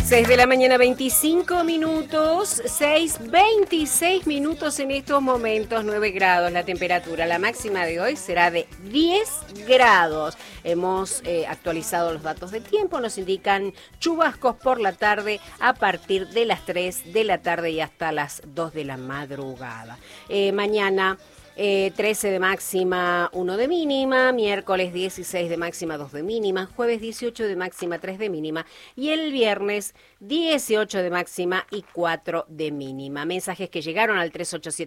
6 de la mañana, 25 minutos, 6:26 minutos en estos momentos, 9 grados la temperatura. La máxima de hoy será de 10 grados. Hemos actualizado los datos de tiempo, nos indican chubascos por la tarde a partir de las 3 de la tarde y hasta las 2 de la madrugada. Mañana 13 de máxima, 1 de mínima, miércoles 16 de máxima, 2 de mínima, jueves 18 de máxima, 3 de mínima y el viernes 18 de máxima y 4 de mínima. Mensajes que llegaron al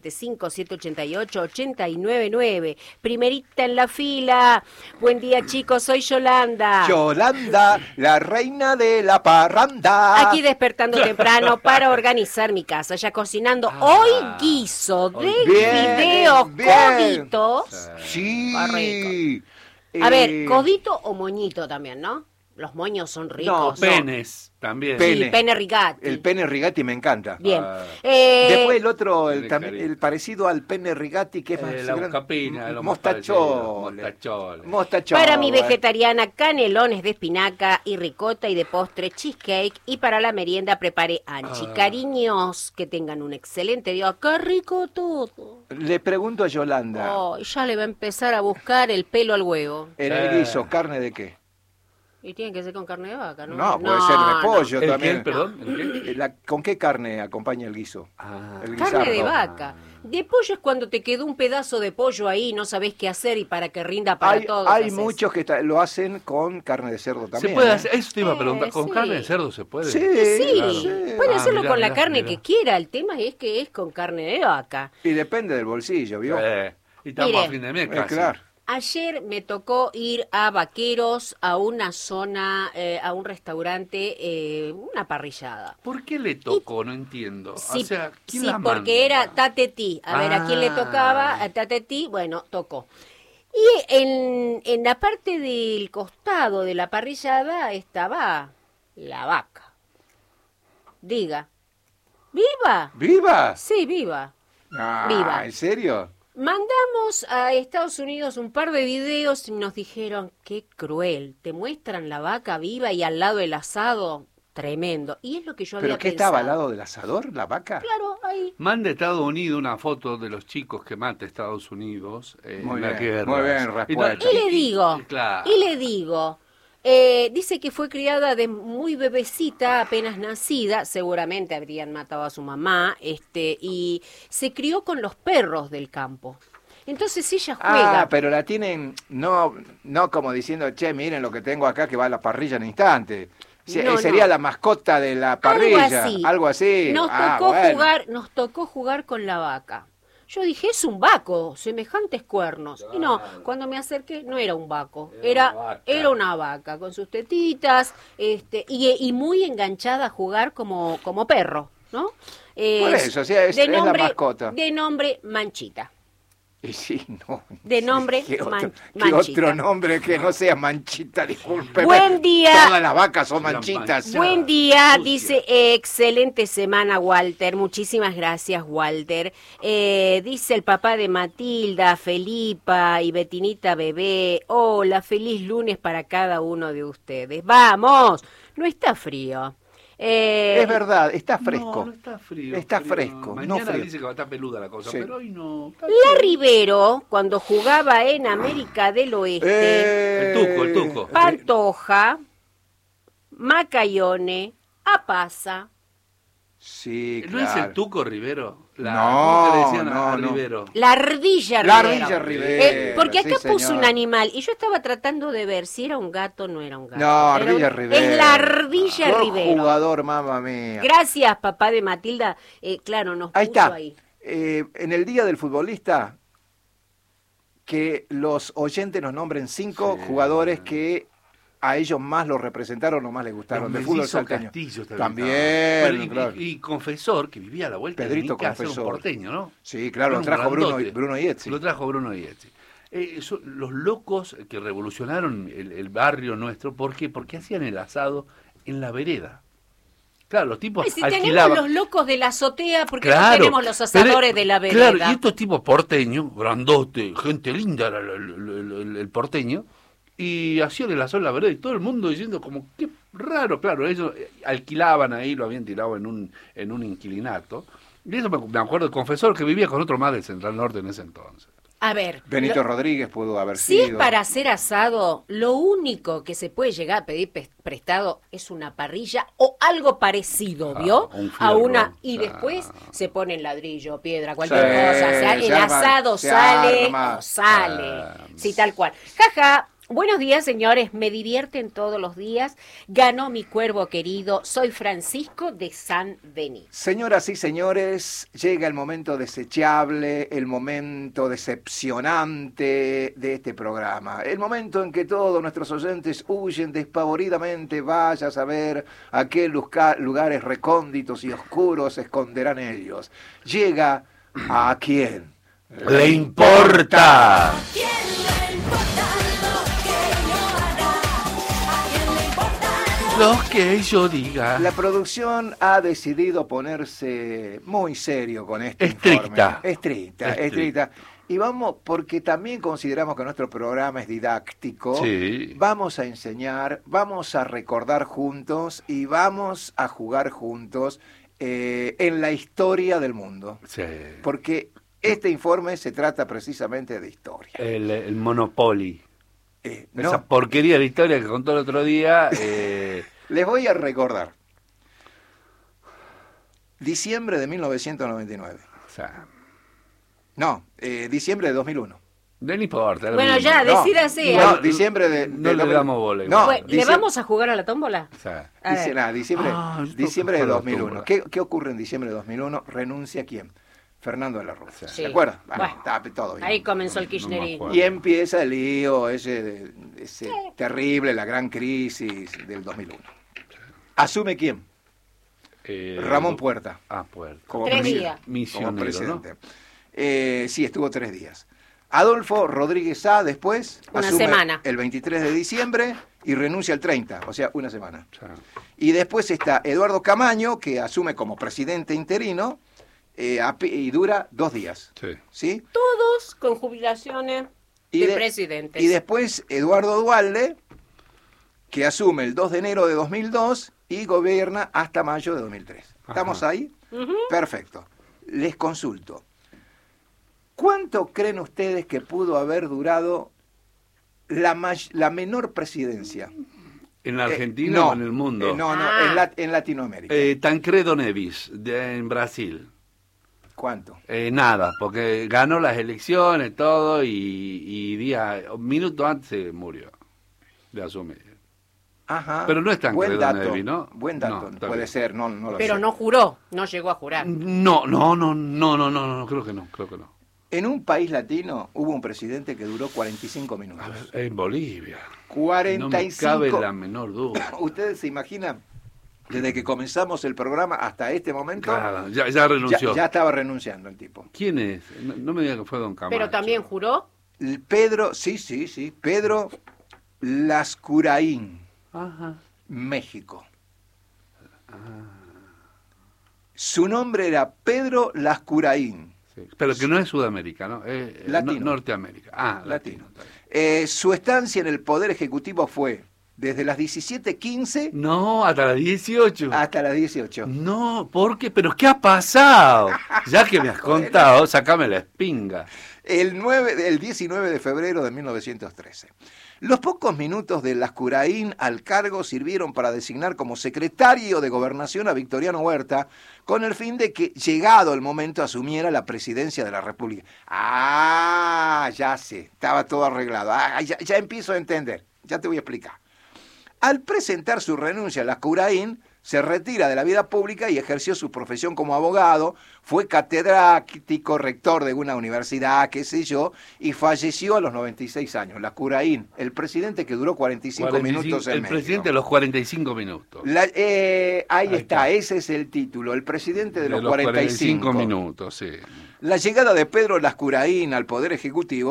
3875-788-899. Primerita en la fila. Buen día, chicos, soy Yolanda. Yolanda, la reina de la parranda. Aquí despertando temprano para organizar mi casa, ya cocinando hoy guiso de fideos codito. Sí. A ver, codito o moñito también, ¿no? Los moños son ricos. No, penes también. Sí, pene rigati. El pene rigati me encanta. Bien. Después el otro, el parecido al pene rigati, que es más la buscapina, mostachole. Para mi vegetariana, canelones de espinaca y ricota, y de postre cheesecake, y para la merienda preparé anchi. Cariños, que tengan un excelente día. ¡Qué rico todo! Le pregunto a Yolanda. Oh, ya le va a empezar a buscar el pelo al huevo. ¿En el guiso, carne de qué? Y tiene que ser con carne de vaca, ¿no? No, puede ser de pollo también. ¿El qué, perdón? ¿El qué? ¿Con qué carne acompaña el guiso? El carne de vaca. De pollo es cuando te quedó un pedazo de pollo ahí, no sabés qué hacer y para que rinda para todos. Hay muchos que lo hacen con carne de cerdo también. ¿Se puede hacer? Eso te iba a preguntar. ¿Con carne de cerdo se puede? Sí. Claro. Puede hacerlo con la carne que quiera. El tema es que es con carne de vaca. Y depende del bolsillo, ¿vio? Y estamos a fin de mes casi. Claro. Ayer me tocó ir a Vaqueros, a una zona, a un restaurante, una parrillera. ¿Por qué le tocó? No entiendo. Sí, o sea, ¿quién sí, la manda? porque era Tatetí. A ver, ¿a quién le tocaba? A Tatetí, bueno, tocó. Y en la parte del costado de la parrillada estaba la vaca. Diga. ¿Viva? ¿Viva? Sí, viva. Viva. ¿En serio? Mandamos a Estados Unidos un par de videos y nos dijeron, qué cruel, te muestran la vaca viva y al lado el asado, tremendo. Y es lo que yo había pensado. ¿Pero qué estaba al lado del asador, la vaca? Claro, ahí. Manda a Estados Unidos una foto de los chicos que mata Estados Unidos en la guerra. Muy bien, respuesta. Y le digo, claro. dice que fue criada de muy bebecita, apenas nacida, seguramente habrían matado a su mamá, y se crió con los perros del campo. Entonces ella juega. Pero la tienen, no como diciendo, che, miren lo que tengo acá que va a la parrilla en instante. Sería la mascota de la parrilla. Algo así. Nos tocó jugar con la vaca. Yo dije, es un vaco, semejantes cuernos. Y no, cuando me acerqué, no era un vaco, era una vaca, con sus tetitas, y muy enganchada a jugar como perro, ¿no? Por eso, es la mascota. De nombre Manchita. Y sí, no. De nombre Manchita. ¿Qué otro nombre que no sea Manchita? Disculpe. Buen día. Todas las vacas son manchitas. Buen día, dice, excelente semana, Walter. Muchísimas gracias, Walter. Dice el papá de Matilda, Felipa y Betinita Bebé. Hola, feliz lunes para cada uno de ustedes. ¡Vamos! No está frío. Es verdad, está fresco. No está frío. Está fresco. Mañana frío. dice que va a estar peluda la cosa, pero hoy no. La Rivero, cuando jugaba en América del Oeste, el tuco. Pantoja, Macayone, Apaza. Sí, ¿No es el Tuco Rivero? ¿Cómo le decían a Rivero? La ardilla Rivero. La ardilla Rivero. Porque acá sí, puso señor. un animal y yo estaba tratando de ver si era un gato o no era un gato. No, ardilla Rivero. Es la ardilla Rivero. Jugador, mamá mía. Gracias, papá de Matilda. Claro, nos puso ahí. En el Día del Futbolista, que los oyentes nos nombren 5 jugadores que a ellos más los representaron o más les gustaron de fútbol salteño. También. Claro. Y Confesor, que vivía a la vuelta Pedrito de mi casa, Confesor. era un porteño, ¿no? Sí, claro, lo trajo Bruno Iezzi. Lo trajo Bruno Iezzi. Los locos que revolucionaron el barrio nuestro, ¿por qué? Porque hacían el asado en la vereda. Claro, los tipos si alquilaban. tenemos los locos de la azotea, porque no tenemos los asadores de la vereda. Claro, y estos tipos porteños, grandote, gente linda era el porteño, y hacían el asado en la vereda y todo el mundo diciendo como, qué raro, claro, ellos alquilaban ahí, lo habían tirado en un inquilinato. Y eso me acuerdo del confesor que vivía con otro más del Central Norte en ese entonces. A ver. Benito Rodríguez pudo haber si sido. Si es para hacer asado, lo único que se puede llegar a pedir prestado es una parrilla o algo parecido, ¿vio? A una. Y después se pone en ladrillo, piedra, cualquier cosa. O sea, el asado sale. Sí, tal cual. Jaja. Buenos días, señores. Me divierten todos los días. Ganó mi cuervo querido. Soy Francisco de San Denis. Señoras y señores, llega el momento desechable, el momento decepcionante de este programa. El momento en que todos nuestros oyentes huyen despavoridamente. Vaya a saber a qué lugares recónditos y oscuros se esconderán ellos. Llega a quién le importa. Lo que yo diga. La producción ha decidido ponerse muy serio con este estricta. Informe. Estricta. Y vamos, porque también consideramos que nuestro programa es didáctico, sí. Vamos a enseñar, vamos a recordar juntos y vamos a jugar juntos en la historia del mundo. Sí. Porque este informe se trata precisamente de historia. El Monopoly. No. Esa porquería de historia que contó el otro día. Les voy a recordar. Diciembre de 1999. O sea, no, diciembre de 2001. No importa. Bueno, ya, decídase. No, diciembre de no le damos bola. No, bueno, ¿le vamos a jugar a la tómbola? O sea, diciembre de 2001. ¿Qué ocurre en diciembre de 2001? ¿Renuncia quién? Fernando de la Rúa. Sí. ¿Se acuerdan? Bueno, está todo bien. Ahí comenzó el kirchnerismo. Y empieza el lío ese terrible, la gran crisis del 2001. ¿Asume quién? Ramón Puerta. Puerta. Como 3 días. Misionero, como presidente. ¿no? Sí, estuvo 3 días. Adolfo Rodríguez Sá después una asume semana. El 23 de diciembre y renuncia el 30, o sea, una semana. O sea, Y después está Eduardo Camaño, que asume como presidente interino y dura 2 días. ¿Sí? Todos con jubilaciones de presidentes. Y después Eduardo Duhalde, que asume el 2 de enero de 2002 y gobierna hasta mayo de 2003. ¿Estamos ahí? Uh-huh. Perfecto. Les consulto. ¿Cuánto creen ustedes que pudo haber durado la menor presidencia? ¿En la Argentina o en el mundo? En Latinoamérica. Tancredo Neves, en Brasil. ¿Cuánto? Nada, porque ganó las elecciones, todo, y un minuto antes se murió de asumir. Ajá. Pero no es Tancredo Buen dato, Neves, ¿no? Buen dato, No, puede ser, no lo Pero sé. no juró, no llegó a jurar. No, creo que no. En un país latino hubo un presidente que duró 45 minutos. A ver, en Bolivia. 45. No me cabe la menor duda. ¿Ustedes se imaginan? Desde que comenzamos el programa hasta este momento, Claro, ya renunció. Ya estaba renunciando el tipo. ¿Quién es? No me diga que fue Don Camacho. Pero también juró. Pedro, sí, Pedro Lascuraín, Ajá. México. Su nombre era Pedro Lascuraín. Sí, pero que no es Sudamérica, ¿no? Latino. Norteamérica. Latino. Su estancia en el Poder Ejecutivo fue desde las 17:15 No, hasta las 18. hasta las 18. No, ¿por qué? ¿Pero qué ha pasado? Ya que me has contado, sacame la espinga. El 19 de febrero de 1913. Los pocos minutos de Lascuraín al cargo sirvieron para designar como secretario de Gobernación a Victoriano Huerta, con el fin de que, llegado el momento, asumiera la presidencia de la República. Ya sé, estaba todo arreglado. Ya empiezo a entender, ya te voy a explicar. Al presentar su renuncia, Lascuraín se retira de la vida pública y ejerció su profesión como abogado, fue catedrático, rector de una universidad, qué sé yo, y falleció a los 96 años. Lascuraín, el presidente que duró 45 minutos en El México. presidente de los 45 minutos. Ahí está, ese es el título, el presidente de los 45 minutos, sí. La llegada de Pedro Lascuraín al Poder Ejecutivo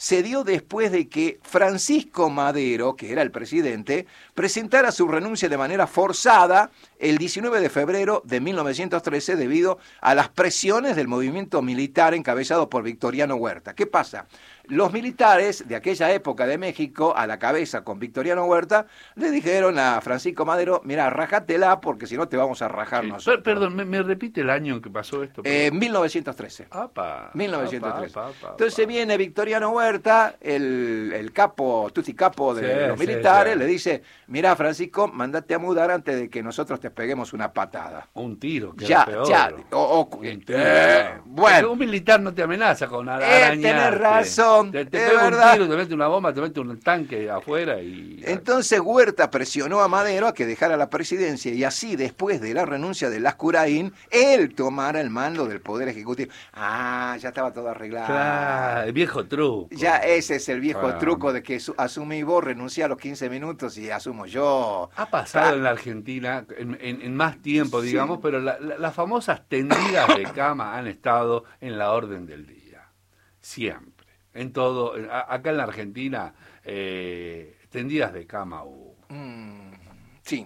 se dio después de que Francisco Madero, que era el presidente, presentara su renuncia de manera forzada el 19 de febrero de 1913 debido a las presiones del movimiento militar encabezado por Victoriano Huerta. ¿Qué pasa? Los militares de aquella época de México, a la cabeza con Victoriano Huerta, le dijeron a Francisco Madero, mira, rajátela porque si no te vamos a rajar nosotros. Perdón, ¿me repite el año en que pasó esto? 1913. Apa, 1913. apa. Entonces viene Victoriano Huerta, el capo, tutti capo de los militares, le dice, mira Francisco, mandate a mudar antes de que nosotros te peguemos una patada. Un tiro, que ya, peor. Ya, bueno. Un militar no te amenaza con arañarte. Tenés razón. Te pega un tiro, te mete una bomba, te mete un tanque afuera y... Entonces Huerta presionó a Madero a que dejara la presidencia y así, después de la renuncia de Lascurain, él tomara el mando del Poder Ejecutivo. Ah, ya estaba todo arreglado. Claro, el viejo truco. Ya ese es el viejo truco de que asumí vos, renuncié a los 15 minutos y asumo yo. Ha pasado en la Argentina en más tiempo, digamos, pero las famosas tendidas de cama han estado en la orden del día. Siempre. En todo, acá en la Argentina, tendidas de cama hubo. Sí.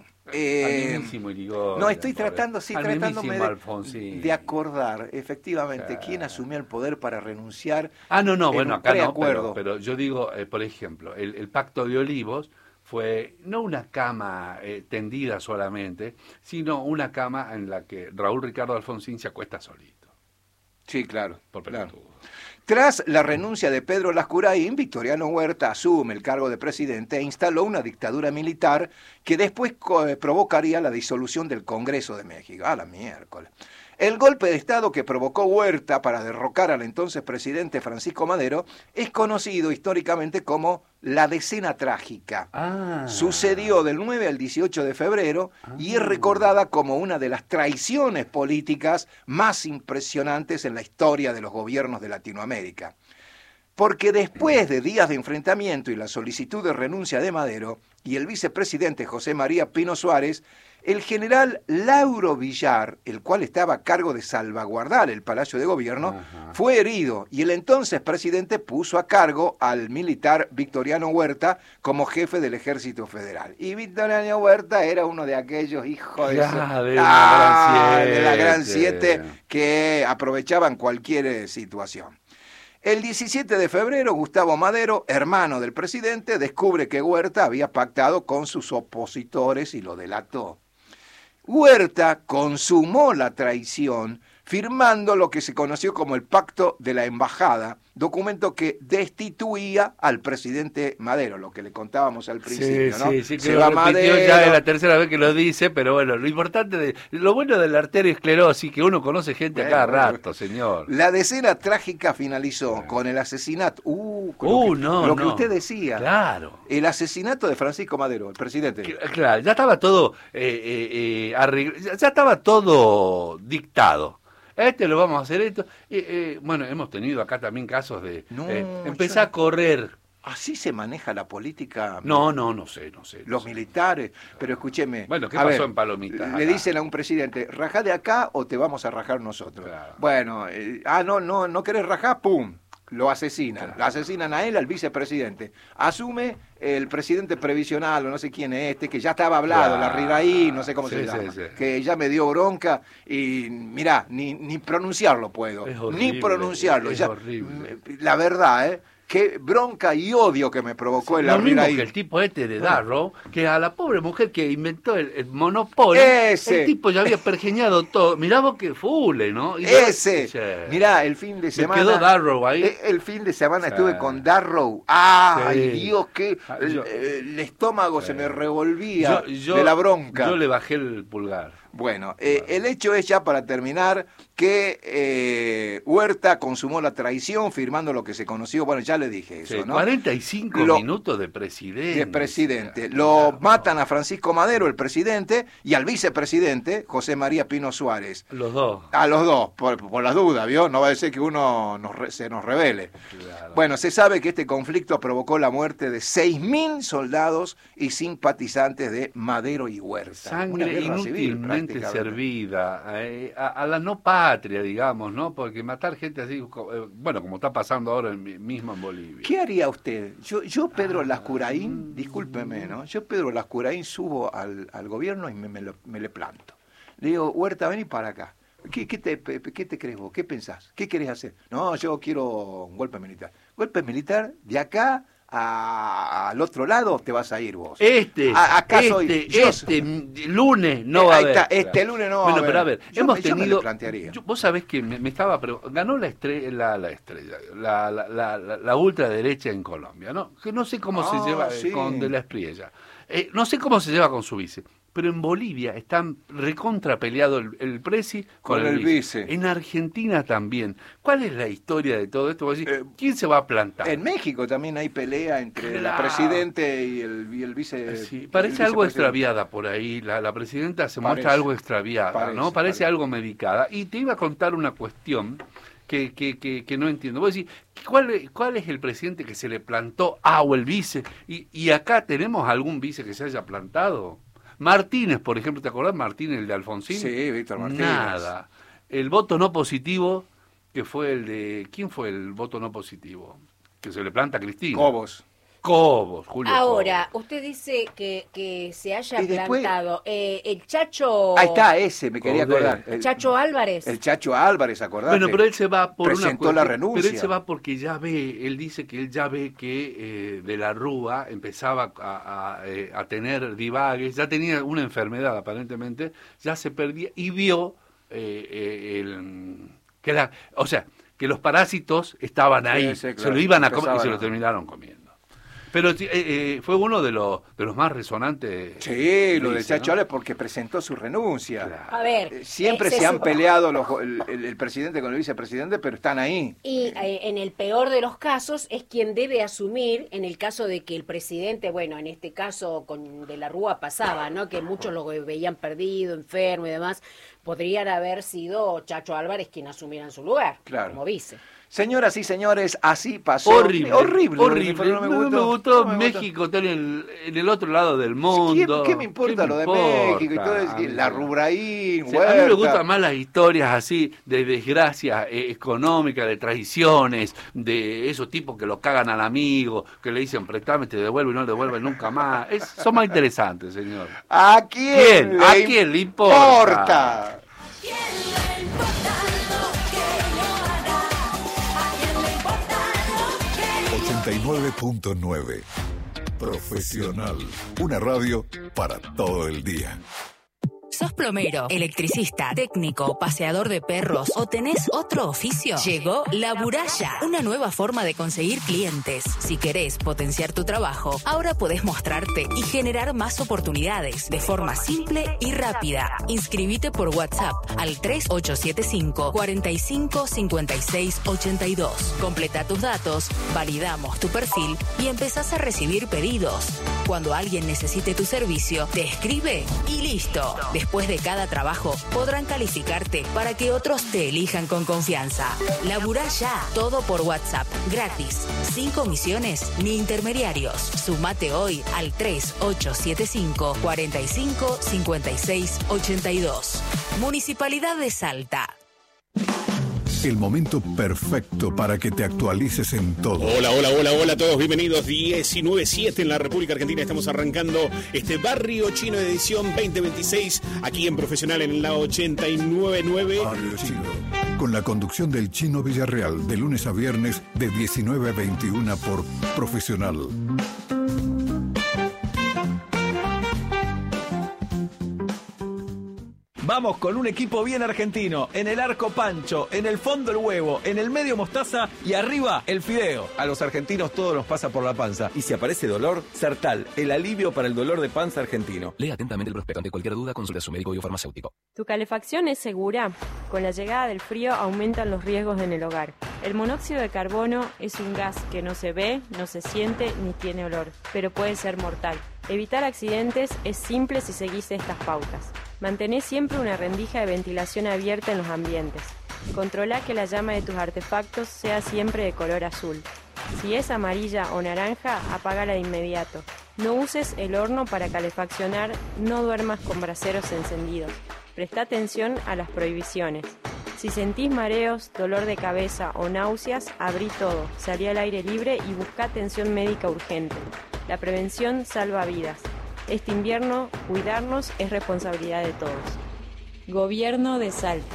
No, estoy tratándome de acordar, efectivamente, quién asumió el poder para renunciar. Bueno, acá no, pero yo digo, por ejemplo, el Pacto de Olivos fue no una cama tendida solamente, sino una cama en la que Raúl Ricardo Alfonsín se acuesta solito. Sí, claro. Por pelotudo. Tras la renuncia de Pedro Lascurain, Victoriano Huerta asume el cargo de presidente e instaló una dictadura militar que después provocaría la disolución del Congreso de México. ¡A la miércoles! El golpe de Estado que provocó Huerta para derrocar al entonces presidente Francisco Madero es conocido históricamente como la Decena Trágica. Sucedió del 9 al 18 de febrero y es recordada como una de las traiciones políticas más impresionantes en la historia de los gobiernos de Latinoamérica. Porque después de días de enfrentamiento y la solicitud de renuncia de Madero y el vicepresidente José María Pino Suárez, el general Lauro Villar, el cual estaba a cargo de salvaguardar el Palacio de Gobierno, fue herido y el entonces presidente puso a cargo al militar Victoriano Huerta como jefe del Ejército Federal. Y Victoriano Huerta era uno de aquellos hijos de la Gran Siete que aprovechaban cualquier situación. El 17 de febrero, Gustavo Madero, hermano del presidente, descubre que Huerta había pactado con sus opositores y lo delató. Huerta consumó la traición firmando lo que se conoció como el Pacto de la Embajada, documento que destituía al presidente Madero, lo que le contábamos al principio, ¿no? Sí, que lo repitió ya es la tercera vez que lo dice, pero bueno, lo bueno de la arteriosclerosis, que uno conoce gente a cada rato, señor. La Decena Trágica finalizó con el asesinato, lo que usted decía, claro, el asesinato de Francisco Madero, el presidente. Claro, ya estaba todo ya estaba todo dictado. Lo vamos a hacer esto. Bueno, hemos tenido acá también casos de empezar a correr. ¿Así se maneja la política? No sé. Los militares, pero escúcheme. Bueno, ¿qué pasó en Palomitas? Le dicen a un presidente, rajá de acá o te vamos a rajar nosotros. Claro. Bueno, no querés rajar, ¡pum! Lo asesinan. Claro. Asesinan a él, al vicepresidente. Asume el presidente previsional, o no sé quién es que ya estaba hablado, la Ridaí, no sé cómo se llama, que ya me dio bronca y mirá, ni pronunciarlo puedo. Es horrible, ni pronunciarlo. Es horrible. La verdad, qué bronca y odio que me provocó el mismo que el tipo de Darrow, que a la pobre mujer que inventó el monopolio, el tipo ya había pergeñado todo. Mirá vos que fule, ¿no? Mirá, el fin de semana... Me quedó Darrow ahí. El fin de semana estuve con Darrow. ¡Ay, Dios, que el estómago se me revolvía de la bronca! Yo le bajé el pulgar. Bueno, el hecho es ya, para terminar, que Huerta consumó la traición firmando lo que se conoció, bueno, ya le dije eso, ¿no? 45 minutos de presidente. Matan a Francisco Madero, el presidente, y al vicepresidente, José María Pino Suárez. Los dos. A los dos, por las dudas, ¿vio? No va a ser que uno se nos revele. Claro. Bueno, se sabe que este conflicto provocó la muerte de 6.000 soldados y simpatizantes de Madero y Huerta. Sangre inútilmente servida a la no patria, digamos, ¿no? Porque matar gente así, bueno, como está pasando ahora mismo en Bolivia. ¿Qué haría usted? Yo Pedro Lascuraín, discúlpeme, ¿no? Yo Pedro Lascuraín subo al gobierno y me le planto. Le digo, Huerta, vení para acá. ¿Qué te crees vos? ¿Qué pensás? ¿Qué querés hacer? No, yo quiero un golpe militar. ¿Golpe militar? De acá al otro lado te vas a ir vos. Lunes no va a haber. Este lunes no va a haber. Bueno, pero a ver, hemos tenido. Vos sabés que me estaba ganó la ultraderecha en Colombia, ¿no? Que no sé cómo se lleva con De la Espriella. No sé cómo se lleva con su vice. Pero en Bolivia están recontra peleado el presi con el vice. En Argentina también. ¿Cuál es la historia de todo esto? ¿Quién se va a plantar? En México también hay pelea entre el presidente y el vice. Sí, parece algo extraviada por ahí. La presidenta se muestra algo extraviada, ¿no? Parece algo medicada. Y te iba a contar una cuestión que no entiendo. Vos decís, ¿cuál es el presidente que se le plantó o el vice? Y acá tenemos algún vice que se haya plantado. Martínez, por ejemplo, ¿te acordás Martínez, el de Alfonsín? Sí, Víctor Martínez. Nada. El voto no positivo, que fue el de... ¿Quién fue el voto no positivo? Que se le planta a Cristina. Julio Ahora, Cobos. usted dice que se haya plantado el Chacho... Ahí está, ese, me quería acordar. El Chacho Álvarez. El Chacho Álvarez, ¿acordate? Bueno, pero él se va por presentó la renuncia. Pero él se va porque él dice que él ya ve que de la Rúa empezaba a tener divagues, ya tenía una enfermedad aparentemente, ya se perdía y vio que los parásitos estaban ahí, sí, claro, se lo iban a comer y se lo terminaron comiendo. Pero fue uno de los más resonantes. Sí, lo de Chacho Álvarez porque presentó su renuncia. Claro. A ver, siempre se han peleado el presidente con el vicepresidente, pero están ahí. Y en el peor de los casos es quien debe asumir, en el caso de que el presidente, bueno, en este caso con De la Rúa pasaba, ¿no? Que muchos lo veían perdido, enfermo y demás, podrían haber sido Chacho Álvarez quien asumiera en su lugar, como vice. Señoras y señores, así pasó. Horrible. No me gustó México estar en el otro lado del mundo. ¿Qué me importa lo de México? Y todo la Rubraín, a mí me gustan más las historias así de desgracia económica, de traiciones, de esos tipos que lo cagan al amigo, que le dicen prestame, te devuelvo y no le devuelven nunca más. Son más interesantes, señor. ¿A quién le importa? 89.9 Profesional. Una radio para todo el día. ¿Sos plomero, electricista, técnico, paseador de perros o tenés otro oficio? Llegó La Buralla, una nueva forma de conseguir clientes. Si querés potenciar tu trabajo, ahora podés mostrarte y generar más oportunidades de forma simple y rápida. Inscribite por WhatsApp al 3875 45 56 82. Completa tus datos, validamos tu perfil y empezás a recibir pedidos. Cuando alguien necesite tu servicio, te escribe y listo. Después de cada trabajo, podrán calificarte para que otros te elijan con confianza. Laburá ya, todo por WhatsApp, gratis, sin comisiones ni intermediarios. Sumate hoy al 3875 45 56 82. Municipalidad de Salta. El momento perfecto para que te actualices en todo. Hola a todos, bienvenidos. 19:07 en la República Argentina. Estamos arrancando este Barrio Chino de edición 2026 aquí en Profesional en la 89.9. Barrio Chino, con la conducción del Chino Villarreal de lunes a viernes de 19 a 21 por Profesional. Vamos con un equipo bien argentino. En el arco Pancho, en el fondo el huevo, en el medio mostaza y arriba el fideo. A los argentinos todo nos pasa por la panza. Y si aparece dolor, Sertal, el alivio para el dolor de panza argentino. Lea atentamente el prospecto. Ante cualquier duda, consulte a su médico biofarmacéutico. ¿Tu calefacción es segura? Con la llegada del frío aumentan los riesgos en el hogar. El monóxido de carbono es un gas que no se ve, no se siente ni tiene olor, pero puede ser mortal. Evitar accidentes es simple si seguís estas pautas. Mantén siempre una rendija de ventilación abierta en los ambientes. Controla que la llama de tus artefactos sea siempre de color azul. Si es amarilla o naranja, apágala de inmediato. No uses el horno para calefaccionar, no duermas con braseros encendidos. Presta atención a las prohibiciones. Si sentís mareos, dolor de cabeza o náuseas, abrí todo, salí al aire libre y buscá atención médica urgente. La prevención salva vidas. Este invierno, cuidarnos es responsabilidad de todos. Gobierno de Salta.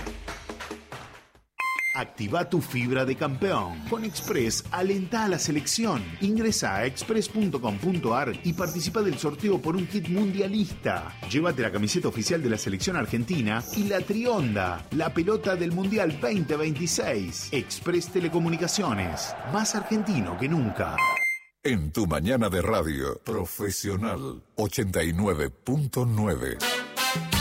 Activa tu fibra de campeón. Con Express, alenta a la selección. Ingresa a express.com.ar y participa del sorteo por un kit mundialista. Llévate la camiseta oficial de la selección argentina y la Trionda, la pelota del Mundial 2026. Express Telecomunicaciones, más argentino que nunca. En tu mañana de radio, Profesional 89.9.